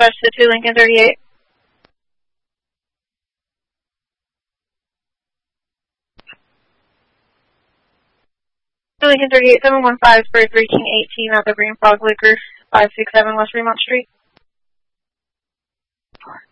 dispatch to 2 Lincoln 38. Lincoln 38, 715, spray 1318 at the Green Frog Liquor, 567 West Fremont Street.